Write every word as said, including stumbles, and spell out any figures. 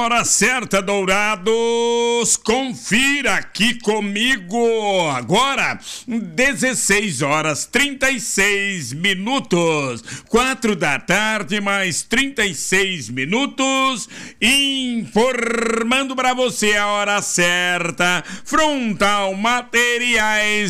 Hora certa, Dourados, confira aqui comigo agora, dezesseis horas trinta e seis minutos, quatro da tarde mais trinta e seis minutos, informando para você a hora certa, Frontal Materiais